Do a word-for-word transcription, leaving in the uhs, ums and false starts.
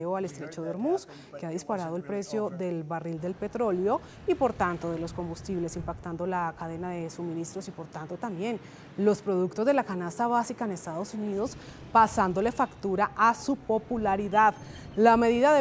al estrecho de Hormuz, que ha disparado el precio del barril del petróleo y por tanto de los combustibles, impactando la cadena de suministros y por tanto también los productos de la canasta básica en Estados Unidos, pasándole factura a su popularidad. La medida de